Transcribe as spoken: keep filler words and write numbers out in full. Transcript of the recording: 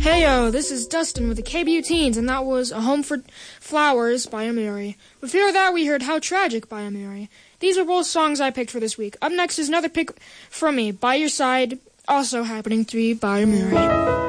Heyo, this is Dustin with the K B U Teens, and that was A Home for Flowers by Amiri. Before that, we heard How Tragic by Amiri. These are both songs I picked for this week. Up next is another pick from me, By Your Side, also happening three by Amiri.